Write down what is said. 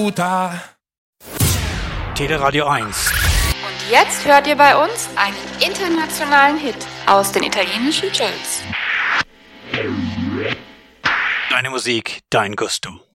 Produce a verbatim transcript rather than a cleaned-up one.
Teleradio eins. Und jetzt hört ihr bei uns einen internationalen Hit aus den italienischen Charts. Deine Musik, dein Gusto.